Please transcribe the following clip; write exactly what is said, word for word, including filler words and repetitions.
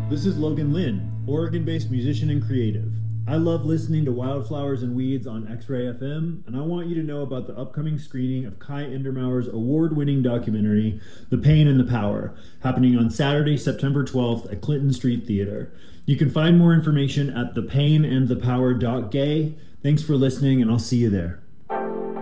This is Logan Lynn, Oregon-based musician and creative. I love listening to Wildflowers and Weeds on X-Ray F M, and I want you to know about the upcoming screening of Kai Indermaur's award-winning documentary, The Pain and the Power, happening on Saturday, September twelfth at Clinton Street Theater. You can find more information at the pain and the power dot gay. Thanks for listening, and I'll see you there.